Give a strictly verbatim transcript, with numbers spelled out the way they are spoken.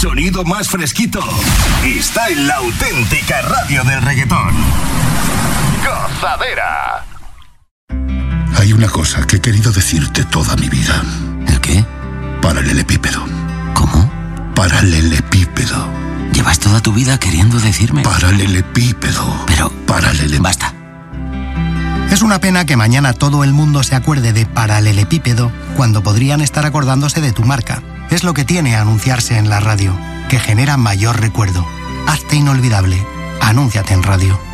sonido más fresquito está en la auténtica radio del reggaetón. Gozadera. Hay una cosa que he querido decirte toda mi vida. ¿El qué? Paralelepípedo. ¿Cómo? Paralelepípedo. ¿Llevas toda tu vida queriendo decirme? Paralelepípedo. Pero... Paralele... Basta. Es una pena que mañana todo el mundo se acuerde de paralelepípedo cuando podrían estar acordándose de tu marca. Es lo que tiene anunciarse en la radio, que genera mayor recuerdo. Hazte inolvidable. Anúnciate en radio.